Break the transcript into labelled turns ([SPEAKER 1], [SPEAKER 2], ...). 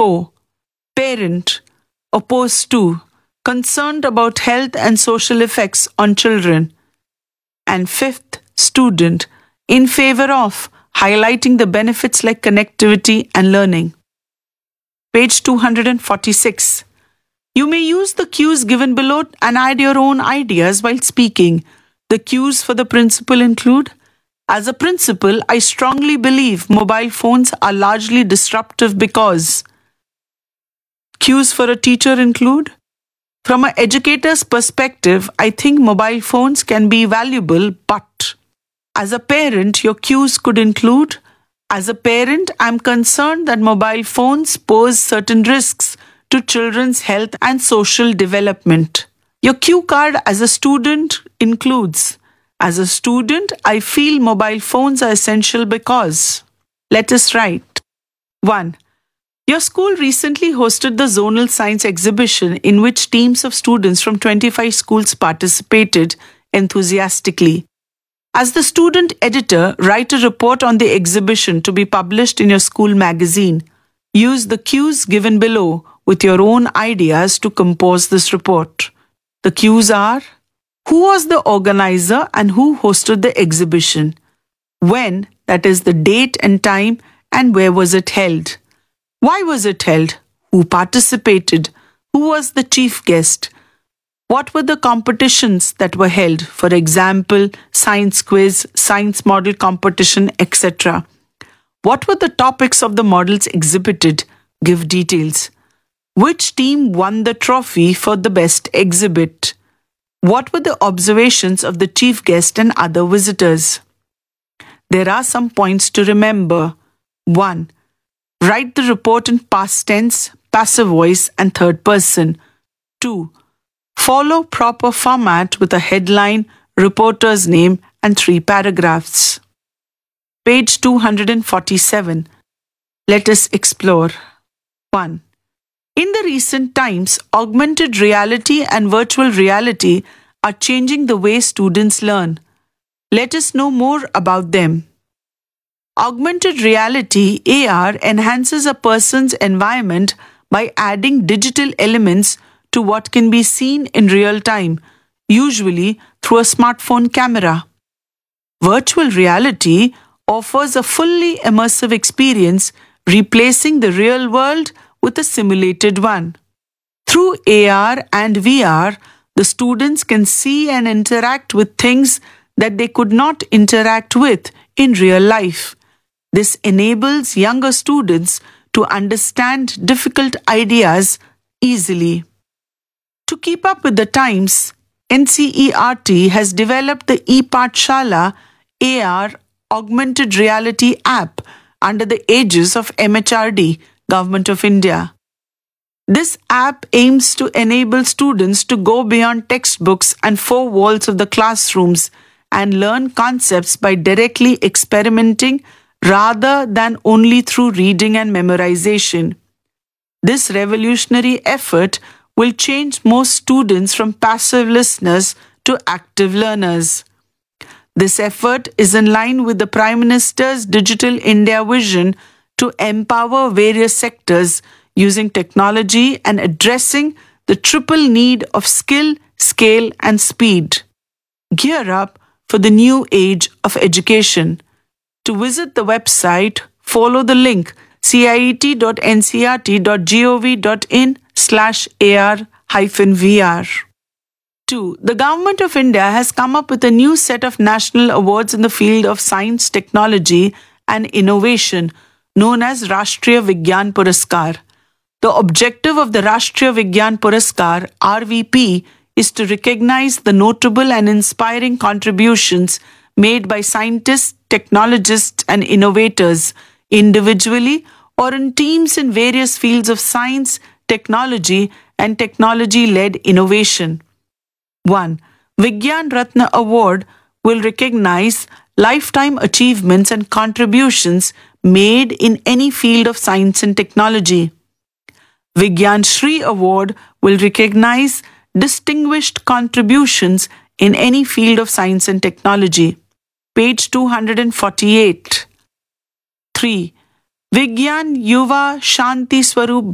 [SPEAKER 1] 4. Parent, opposed to, concerned about health and social effects on children. And 5th, student, in favor of, highlighting the benefits like connectivity and learning. Page 246. You may use the cues given below and add your own ideas while speaking. The cues for the principle include: as a principle, I strongly believe mobile phones are largely disruptive because. Cues for a teacher include: from an educator's perspective, I think mobile phones can be valuable, but. As a parent, your cues could include: as a parent, I'm concerned that mobile phones pose certain risks to children's health and social development. Your cue card as a student includes: as a student, I feel mobile phones are essential because. Let us write. 1. Your school recently hosted the Zonal Science Exhibition in which teams of students from 25 schools participated enthusiastically. As the student editor, write a report on the exhibition to be published in your school magazine. Use the cues given below with your own ideas to compose this report. The cues are: who was the organizer and who hosted the exhibition? When, that is the date and time, and where was it held? Why was it held? Who participated? Who was the chief guest? What were the competitions that were held? For example, science quiz, science model competition, etc. What were the topics of the models exhibited? Give details. Which team won the trophy for the best exhibit? What were the observations of the chief guest and other visitors? There are some points to remember. 1. Write the report in past tense, passive voice, and third person. 2. Follow proper format with a headline, reporter's name, and 3 paragraphs. Page 247. Let us explore. 1. In the recent times, augmented reality and virtual reality are changing the way students learn. Let us know more about them. Augmented reality, AR, enhances a person's environment by adding digital elements to what can be seen in real time, usually through a smartphone camera. Virtual reality offers a fully immersive experience, replacing the real world with a simulated one. Through AR and VR, the students can see and interact with things that they could not interact with in real life. This enables younger students to understand difficult ideas easily. To keep up with the times, NCERT has developed the ePathshala AR augmented reality app under the aegis of MHRD, Government of India. This app aims to enable students to go beyond textbooks and 4 walls of the classrooms and learn concepts by directly experimenting rather than only through reading and memorization. This revolutionary effort will change most students from passive listeners to active learners. This effort is in line with the Prime Minister's Digital India vision to empower various sectors using technology and addressing the triple need of skill, scale, and speed. Gear up for the new age of education. To visit the website, follow the link ciet.ncert.gov.in/AR-VR. 2. The Government of India has come up with a new set of national awards in the field of science, technology, and innovation, known as Rashtriya Vigyan Puraskar. The objective of the Rashtriya Vigyan Puraskar, RVP, is to recognize the notable and inspiring contributions made by scientists, technologists, and innovators, individually or in teams in various fields of science, technology, and technology-led innovation. 1. Vigyan Ratna Award will recognize lifetime achievements and contributions made in any field of science and technology. Vigyan Shri Award will recognize distinguished contributions in any field of science and technology. Page 248. 3. Vigyan Yuva Shanti Swarup